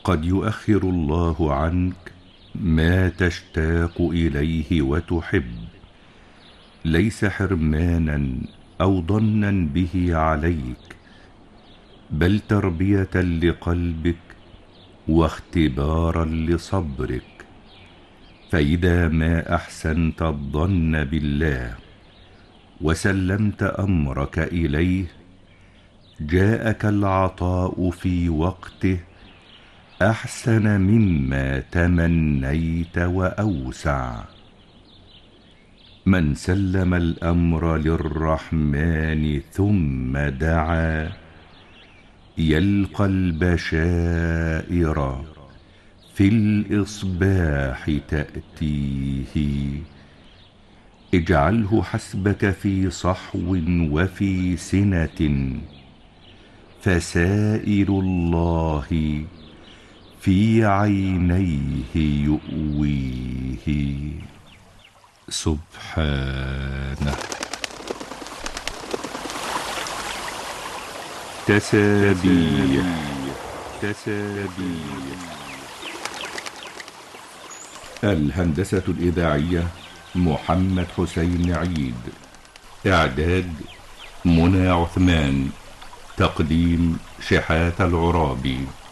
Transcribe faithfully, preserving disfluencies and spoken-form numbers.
قد يؤخر الله عنك ما تشتاق إليه وتحب، ليس حرمانا أو ضنا به عليك، بل تربية لقلبك واختبارا لصبرك. فإذا ما أحسنت الظن بالله وسلمت أمرك إليه، جاءك العطاء في وقته أحسن مما تمنيت وأوسع. من سلم الأمر للرحمن ثم دعا، يلقى البشائر في الإصباح تأتيه. اجعله حسبك في صحو وفي سنة، فسائل الله في عينيه يؤويه. سبحانه. تسابيح تسابيح الهندسة الإذاعية محمد حسين عيد. إعداد منى عثمان. تقديم شحات العرابي.